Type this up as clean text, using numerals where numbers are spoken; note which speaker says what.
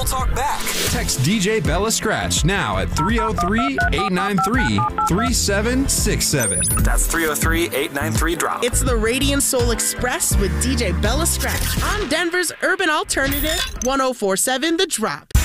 Speaker 1: talk back.
Speaker 2: Text DJ Bella Scratch now at 303-893-3767.
Speaker 1: That's 303-893-DROP.
Speaker 3: It's the Radiant Soul Express with DJ Bella Scratch on Denver's Urban Alternative 104.7 The Drop.